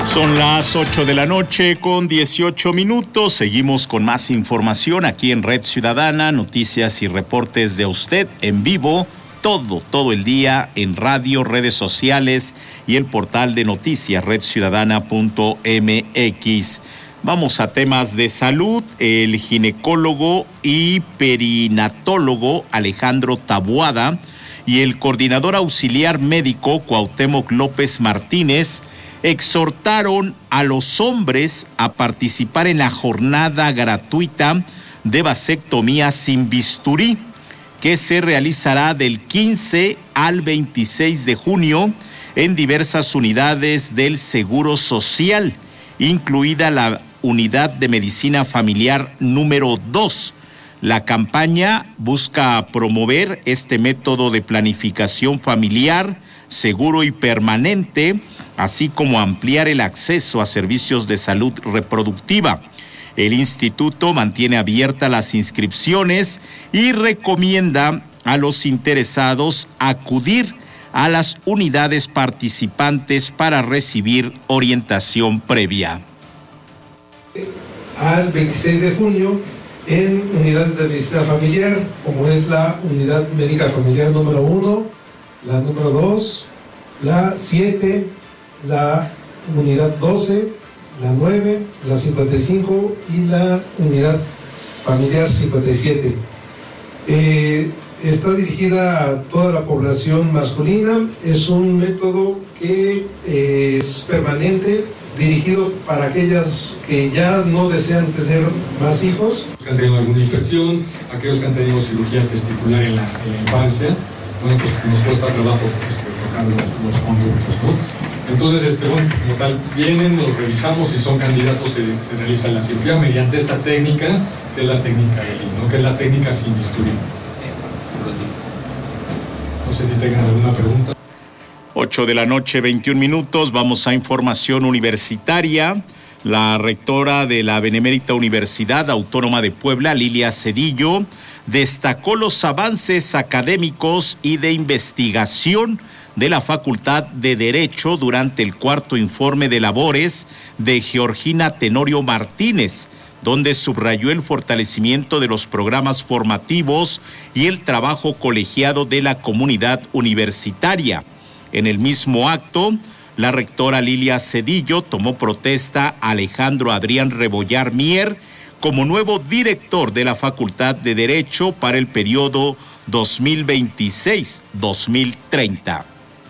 Son las 8 de la noche con 18 minutos. Seguimos con más información aquí en Red Ciudadana, noticias y reportes de usted en vivo todo el día en radio, redes sociales y el portal de noticias redciudadana.mx. Vamos a temas de salud. El ginecólogo y perinatólogo Alejandro Taboada y el coordinador auxiliar médico Cuauhtémoc López Martínez exhortaron a los hombres a participar en la jornada gratuita de vasectomía sin bisturí, que se realizará del 15 al 26 de junio en diversas unidades del Seguro Social, incluida la Unidad de Medicina Familiar número 2. La campaña busca promover este método de planificación familiar seguro y permanente, así como ampliar el acceso a servicios de salud reproductiva. El instituto mantiene abiertas las inscripciones y recomienda a los interesados acudir a las unidades participantes para recibir orientación previa. Al 26 de junio en unidades de medicina familiar, como es la unidad médica familiar número 1, la número 2, la 7, la unidad 12, la 9, la 55 y la unidad familiar 57. Está dirigida a toda la población masculina. Es un método que es permanente, dirigido para aquellas que ya no desean tener más hijos. Que han tenido alguna infección, aquellos que han tenido cirugía testicular en la infancia, bueno, pues nos cuesta trabajo tocar los conductos, ¿no? Entonces, bueno, como tal, vienen, los revisamos y son candidatos, se realiza la cirugía mediante esta técnica, que es la técnica ELI, ¿no? Que es la técnica sin bisturí. No sé si tengan alguna pregunta. 8 de la noche, 21 minutos, vamos a información universitaria. La rectora de la Benemérita Universidad Autónoma de Puebla, Lilia Cedillo, destacó los avances académicos y de investigación de la Facultad de Derecho durante el cuarto informe de labores de Georgina Tenorio Martínez, donde subrayó el fortalecimiento de los programas formativos y el trabajo colegiado de la comunidad universitaria. En el mismo acto, la rectora Lilia Cedillo tomó protesta a Alejandro Adrián Rebollar Mier como nuevo director de la Facultad de Derecho para el periodo 2026-2030.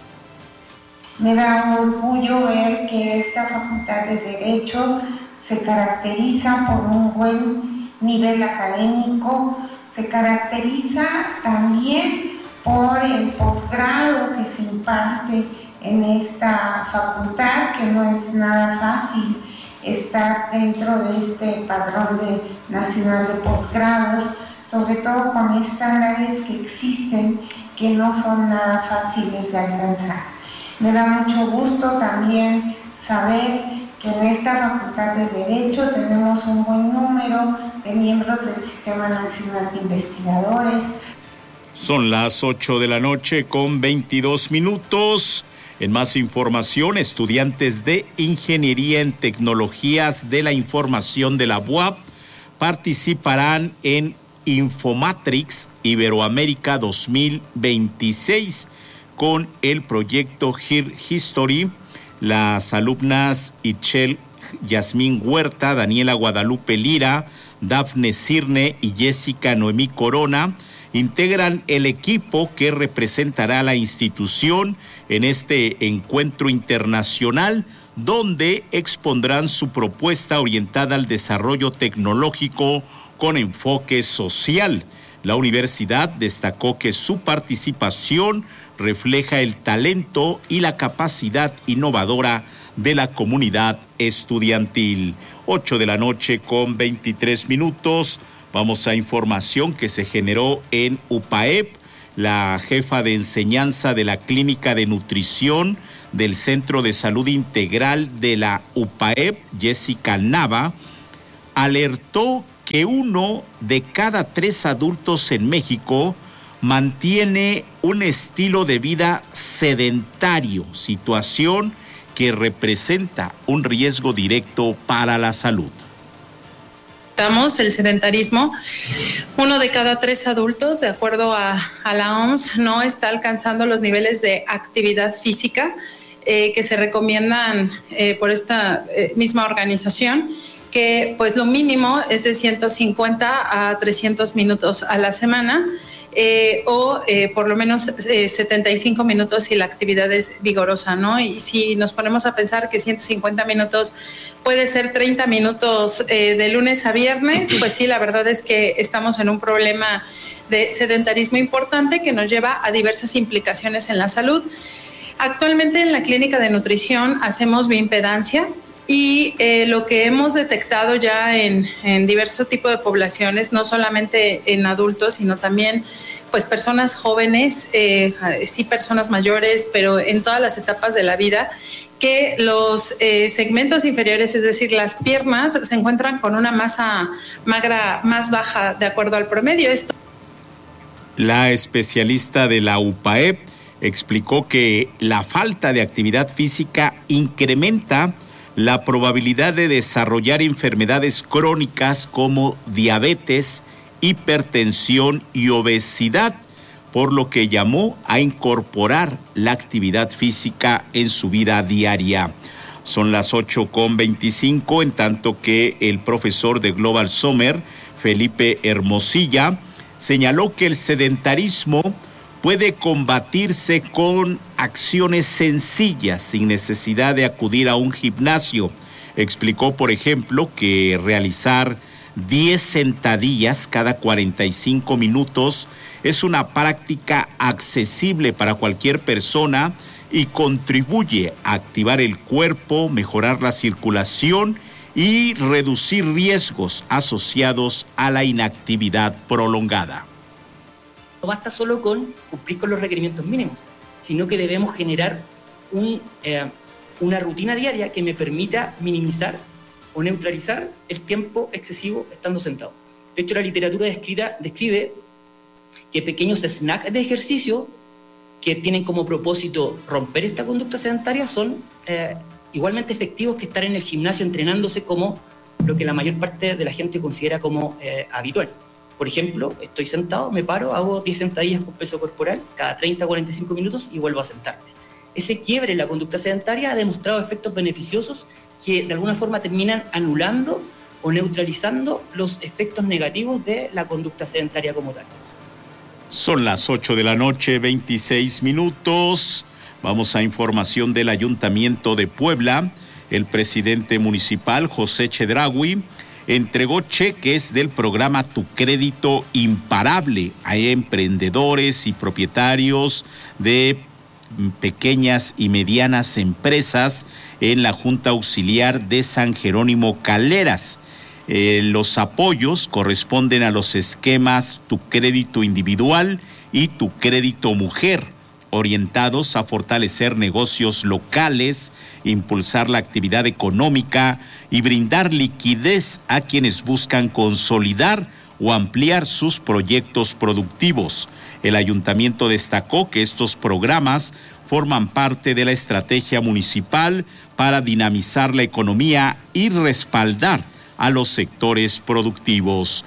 Me da orgullo ver que esta Facultad de Derecho se caracteriza por un buen nivel académico, se caracteriza también por el posgrado que se imparte en esta facultad, que no es nada fácil estar dentro de este padrón nacional de posgrados, sobre todo con estándares que existen que no son nada fáciles de alcanzar. Me da mucho gusto también saber que en esta Facultad de Derecho tenemos un buen número de miembros del Sistema Nacional de Investigadores. Son las 8 de la noche con 22 minutos. En más información, estudiantes de Ingeniería en Tecnologías de la Información de la UAP participarán en Infomatrix Iberoamérica 2026 con el proyecto Here History. Las alumnas Itchel Yasmín Huerta, Daniela Guadalupe Lira, Dafne Cirne y Jessica Noemí Corona integran el equipo que representará a la institución en este encuentro internacional, donde expondrán su propuesta orientada al desarrollo tecnológico con enfoque social. La universidad destacó que su participación refleja el talento y la capacidad innovadora de la comunidad estudiantil. 8 de la noche con 23 minutos. Vamos a información que se generó en UPAEP. La jefa de enseñanza de la Clínica de Nutrición del Centro de Salud Integral de la UPAEP, Jessica Nava, alertó que 1 de cada 3 adultos en México mantiene un estilo de vida sedentario, situación que representa un riesgo directo para la salud. El sedentarismo, 1 de cada 3 adultos, de acuerdo a la OMS, no está alcanzando los niveles de actividad física que se recomiendan por esta misma organización, que pues lo mínimo es de 150 a 300 minutos a la semana, o por lo menos 75 minutos si la actividad es vigorosa, ¿no? Y si nos ponemos a pensar que 150 minutos puede ser 30 minutos de lunes a viernes, pues sí, la verdad es que estamos en un problema de sedentarismo importante que nos lleva a diversas implicaciones en la salud. Actualmente en la clínica de nutrición hacemos bioimpedancia, y lo que hemos detectado ya en diversos tipos de poblaciones, no solamente en adultos, sino también pues personas jóvenes, sí personas mayores, pero en todas las etapas de la vida, que los segmentos inferiores, es decir, las piernas, se encuentran con una masa magra más baja de acuerdo al promedio. La especialista de la UPAEP explicó que la falta de actividad física incrementa la probabilidad de desarrollar enfermedades crónicas como diabetes, hipertensión y obesidad, por lo que llamó a incorporar la actividad física en su vida diaria. Son las 8:25, en tanto que el profesor de Global Summer, Felipe Hermosilla, señaló que el sedentarismo puede combatirse con acciones sencillas sin necesidad de acudir a un gimnasio. Explicó, por ejemplo, que realizar 10 sentadillas cada 45 minutos es una práctica accesible para cualquier persona y contribuye a activar el cuerpo, mejorar la circulación y reducir riesgos asociados a la inactividad prolongada. No basta solo con cumplir con los requerimientos mínimos, sino que debemos generar una rutina diaria que me permita minimizar o neutralizar el tiempo excesivo estando sentado. De hecho, la literatura describe que pequeños snacks de ejercicio que tienen como propósito romper esta conducta sedentaria son igualmente efectivos que estar en el gimnasio entrenándose como lo que la mayor parte de la gente considera como habitual. Por ejemplo, estoy sentado, me paro, hago 10 sentadillas con peso corporal cada 30 a 45 minutos y vuelvo a sentarme. Ese quiebre en la conducta sedentaria ha demostrado efectos beneficiosos que de alguna forma terminan anulando o neutralizando los efectos negativos de la conducta sedentaria como tal. Son las 8:26 p.m. Vamos a información del Ayuntamiento de Puebla. El presidente municipal, José Chedraui, entregó cheques del programa Tu Crédito Imparable a emprendedores y propietarios de pequeñas y medianas empresas en la Junta Auxiliar de San Jerónimo Caleras. Los apoyos corresponden a los esquemas Tu Crédito Individual y Tu Crédito Mujer, orientados a fortalecer negocios locales, impulsar la actividad económica y brindar liquidez a quienes buscan consolidar o ampliar sus proyectos productivos. El ayuntamiento destacó que estos programas forman parte de la estrategia municipal para dinamizar la economía y respaldar a los sectores productivos.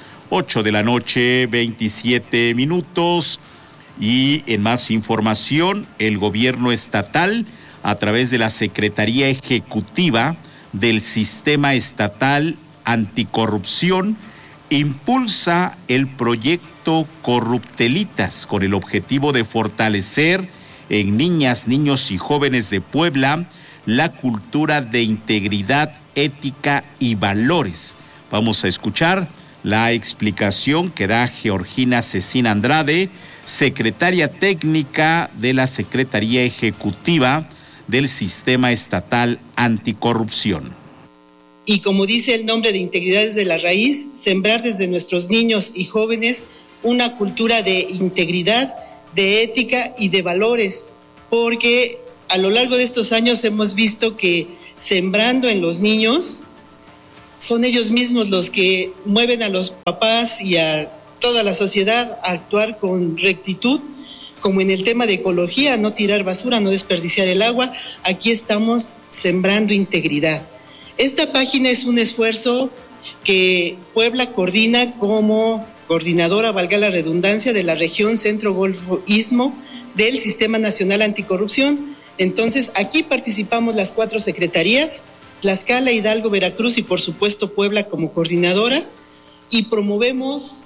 8:27 p.m. Y en más información, el gobierno estatal, a través de la Secretaría Ejecutiva del Sistema Estatal Anticorrupción, impulsa el proyecto Corruptelitas con el objetivo de fortalecer en niñas, niños y jóvenes de Puebla la cultura de integridad, ética y valores. Vamos a escuchar la explicación que da Georgina Cecina Andrade, secretaria técnica de la Secretaría Ejecutiva del Sistema Estatal Anticorrupción. Y como dice el nombre de Integridad desde la Raíz, sembrar desde nuestros niños y jóvenes una cultura de integridad, de ética y de valores, porque a lo largo de estos años hemos visto que sembrando en los niños, son ellos mismos los que mueven a los papás y a toda la sociedad a actuar con rectitud, como en el tema de ecología, no tirar basura, no desperdiciar el agua, aquí estamos sembrando integridad. Esta página es un esfuerzo que Puebla coordina como coordinadora, valga la redundancia, de la región Centro-Golfo-Istmo del Sistema Nacional Anticorrupción. Entonces, aquí participamos las 4 secretarías, Tlaxcala, Hidalgo, Veracruz y por supuesto Puebla como coordinadora, y promovemos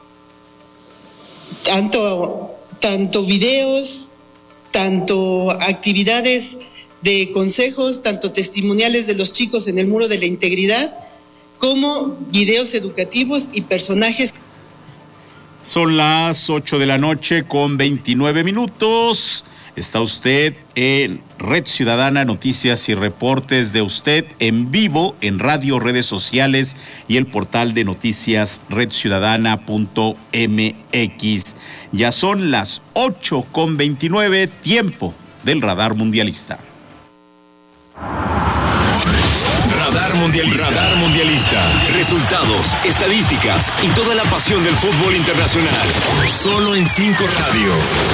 tanto videos, tanto actividades de consejos, tanto testimoniales de los chicos en el Muro de la Integridad, como videos educativos y personajes. Son las 8 de la noche con 29 minutos. Está usted en Red Ciudadana, noticias y reportes de usted en vivo en radio, redes sociales y el portal de noticias redciudadana.mx. Ya son las 8 con 29, tiempo del radar mundialista. Radar Mundialista. Radar Mundialista. Resultados, estadísticas y toda la pasión del fútbol internacional. Solo en 5 Radio.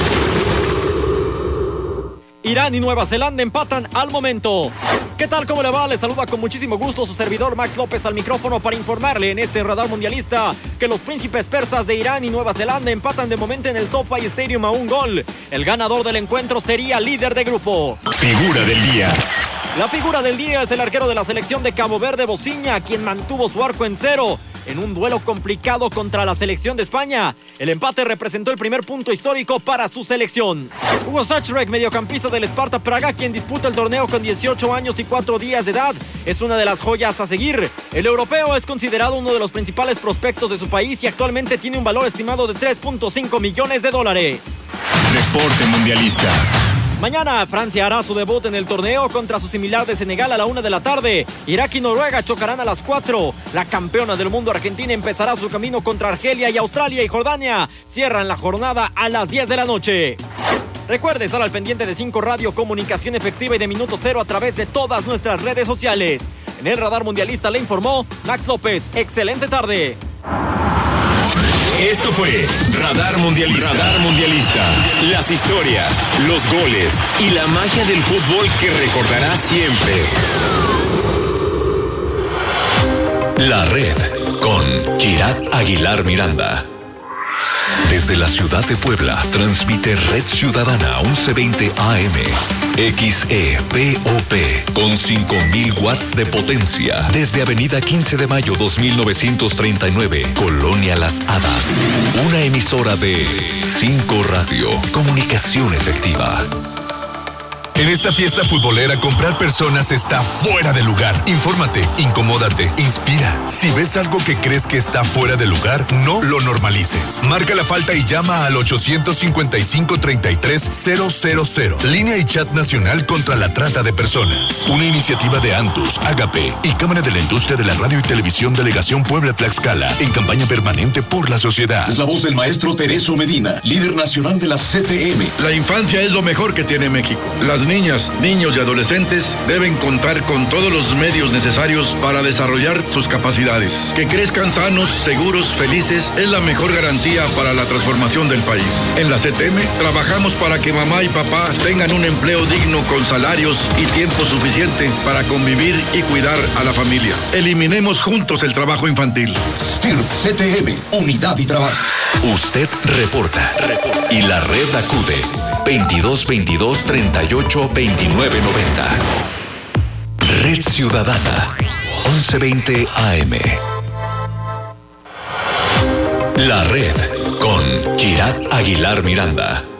Irán y Nueva Zelanda empatan al momento. ¿Qué tal? ¿Cómo le va? Le saluda con muchísimo gusto su servidor Max López al micrófono para informarle en este radar mundialista que los príncipes persas de Irán y Nueva Zelanda empatan de momento en el SoFi Stadium a 1 gol. El ganador del encuentro sería líder de grupo. Figura del día. La figura del día es el arquero de la selección de Cabo Verde, Bociña, quien mantuvo su arco en 0 en un duelo complicado contra la selección de España. El empate representó el primer punto histórico para su selección. Hugo Sachrek, mediocampista del Sparta Praga, quien disputa el torneo con 18 años y 4 días de edad, es una de las joyas a seguir. El europeo es considerado uno de los principales prospectos de su país y actualmente tiene un valor estimado de $3.5 millones. Reporte mundialista. Mañana Francia hará su debut en el torneo contra su similar de Senegal a la 1 de la tarde. Irak y Noruega chocarán a las 4. La campeona del mundo Argentina empezará su camino contra Argelia, y Australia y Jordania cierran la jornada a las 10 de la noche. Recuerde estar al pendiente de 5 Radio, comunicación efectiva y de minuto cero a través de todas nuestras redes sociales. En el radar mundialista le informó Max López. Excelente tarde. Esto fue Radar Mundialista. Radar Mundialista. Las historias, los goles y la magia del fútbol que recordarás siempre. La Red con Kirat Aguilar Miranda. Desde la ciudad de Puebla, transmite Red Ciudadana 1120 AM, XEPOP, con 5,000 watts de potencia, desde Avenida 15 de Mayo 2939, Colonia Las Hadas. Una emisora de 5 Radio, comunicación efectiva. En esta fiesta futbolera, comprar personas está fuera de lugar. Infórmate, incomódate, inspira. Si ves algo que crees que está fuera de lugar, no lo normalices. Marca la falta y llama al 855-33-000. Línea y chat nacional contra la trata de personas. Una iniciativa de Antus, Agape y Cámara de la Industria de la Radio y Televisión Delegación Puebla-Tlaxcala, en campaña permanente por la sociedad. Es la voz del maestro Tereso Medina, líder nacional de la CTM. La infancia es lo mejor que tiene México. Las niñas, niños y adolescentes deben contar con todos los medios necesarios para desarrollar sus capacidades. Que crezcan sanos, seguros, felices es la mejor garantía para la transformación del país. En la CTM trabajamos para que mamá y papá tengan un empleo digno con salarios y tiempo suficiente para convivir y cuidar a la familia. Eliminemos juntos el trabajo infantil. STIRP CTM, unidad y trabajo. Usted reporta y la red acude. 2222 38 29 90. Red Ciudadana 1120 AM. La Red con Kirat Aguilar Miranda.